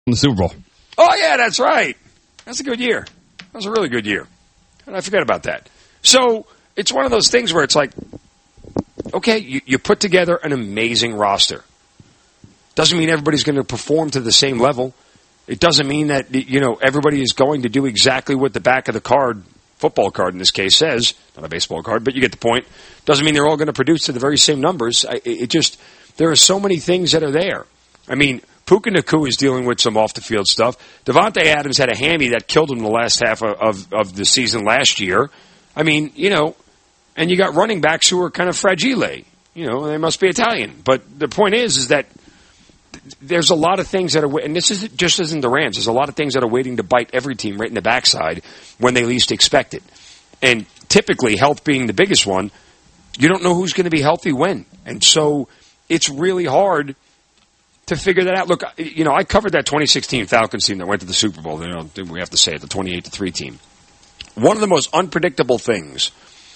in the Super Bowl. Oh, yeah, that's right. That's a good year. That was a really good year. And I forget about that. So it's one of those things where it's like, okay, you put together an amazing roster. Doesn't mean everybody's going to perform to the same level. It doesn't mean that, everybody is going to do exactly what the back of the card, football card in this case, says. Not a baseball card, but you get the point. Doesn't mean they're all going to produce to the very same numbers. There are so many things that are there. I mean, Puka Nacua is dealing with some off-the-field stuff. Devontae Adams had a hammy that killed him the last half of the season last year. I mean, and you got running backs who are kind of fragile. They must be Italian. But the point is that there's a lot of things that are, and this isn't the Rams. There's a lot of things that are waiting to bite every team right in the backside when they least expect it. And typically, health being the biggest one, you don't know who's going to be healthy when. And so it's really hard to figure that out. Look, I covered that 2016 Falcons team that went to the Super Bowl. We have to say it, the 28-3 team. One of the most unpredictable things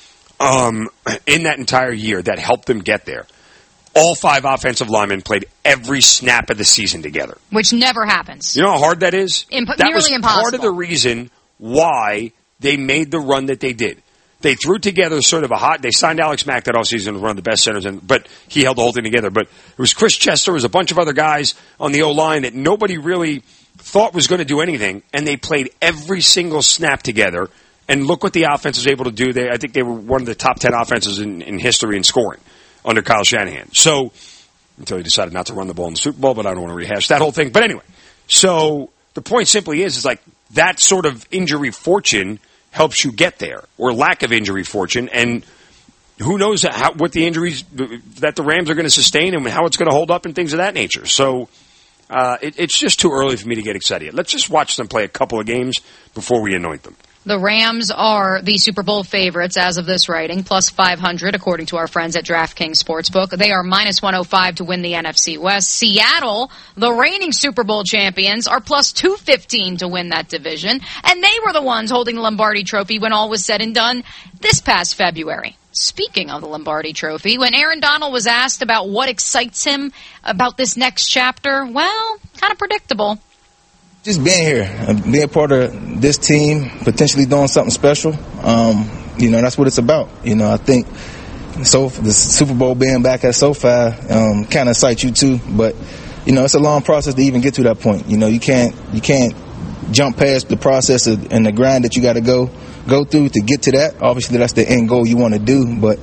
in that entire year that helped them get there, all 5 offensive linemen played every snap of the season together. Which never happens. You know how hard that is? Nearly impossible. Part of the reason why they made the run that they did. They threw together sort of they signed Alex Mack that offseason, one of the best centers, but he held the whole thing together. But it was Chris Chester, it was a bunch of other guys on the O-line that nobody really thought was going to do anything, and they played every single snap together. And look what the offense was able to do. I think they were one of the top 10 offenses in history in scoring under Kyle Shanahan. So, until he decided not to run the ball in the Super Bowl, but I don't want to rehash that whole thing. But anyway, so the point simply is like that sort of injury fortune helps you get there, or lack of injury fortune, and who knows what the injuries that the Rams are going to sustain and how it's going to hold up and things of that nature. So it's just too early for me to get excited. Let's just watch them play a couple of games before we anoint them. The Rams are the Super Bowl favorites as of this writing, plus 500 according to our friends at DraftKings Sportsbook. They are minus 105 to win the NFC West. Seattle, the reigning Super Bowl champions, are plus 215 to win that division. And they were the ones holding the Lombardi Trophy when all was said and done this past February. Speaking of the Lombardi Trophy, when Aaron Donald was asked about what excites him about this next chapter, well, kind of predictable. Just being here, being part of this team, potentially doing something special, that's what it's about. I think the Super Bowl being back at SoFi kind of excites you too, but it's a long process to even get to that point. You can't jump past the process and the grind that you got to go through to get to that. Obviously, that's the end goal you want to do, but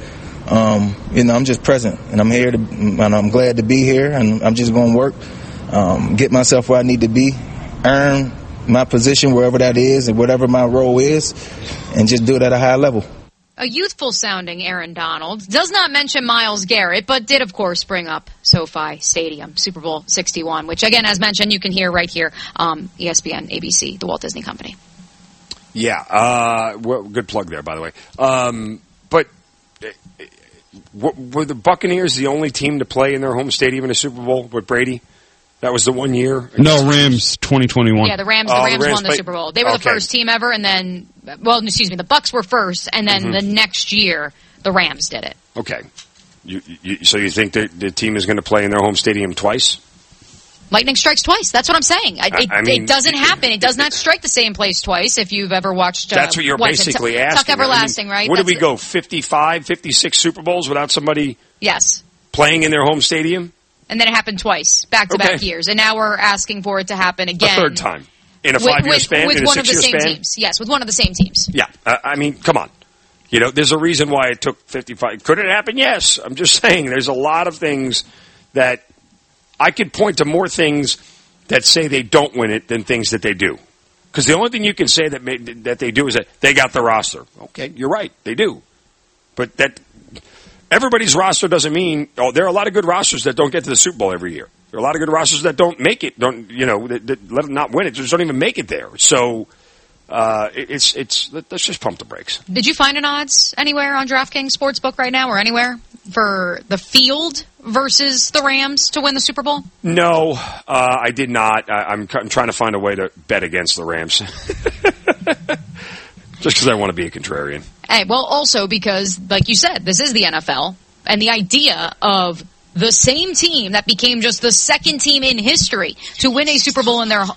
I'm just present and I'm here and I'm glad to be here, and I'm just going to work, get myself where I need to be, earn my position wherever that is and whatever my role is, and just do it at a high level. A youthful-sounding Aaron Donald does not mention Myles Garrett, but did, of course, bring up SoFi Stadium, Super Bowl 61, which, again, as mentioned, you can hear right here, ESPN, ABC, the Walt Disney Company. Yeah, good plug there, by the way. But were the Buccaneers the only team to play in their home stadium in a Super Bowl with Brady? That was the 1 year? No, Rams 2021. Yeah, the Rams won the Super Bowl. They were the first team ever, and then, the Bucs were first, and then the next year, the Rams did it. Okay. So you think the team is going to play in their home stadium twice? Lightning strikes twice. That's what I'm saying. It doesn't happen. It does not strike the same place twice if you've ever watched... That's what you're basically asking. Tuck Everlasting, right? What did we go, 55, 56 Super Bowls without somebody playing in their home stadium? And then it happened twice, back-to-back years. And now we're asking for it to happen again. A third time. In a 5-year span? With in a one of the 6-year same span? teams. Yes, with one of the same teams. Yeah. Come on. There's a reason why it took 55. Could it happen? Yes. I'm just saying there's a lot of things that I could point to more things that say they don't win it than things that they do. Because the only thing you can say that they do is that they got the roster. Okay, you're right. They do. But that... Everybody's roster doesn't mean, there are a lot of good rosters that don't get to the Super Bowl every year. There are a lot of good rosters that don't make it, that let them not win it, just don't even make it there. So, let's just pump the brakes. Did you find an odds anywhere on DraftKings Sportsbook right now or anywhere for the field versus the Rams to win the Super Bowl? No, I did not. I'm trying to find a way to bet against the Rams. Just because I want to be a contrarian. Hey, well, also because, like you said, this is the NFL, and the idea of the same team that became just the second team in history to win a Super Bowl in their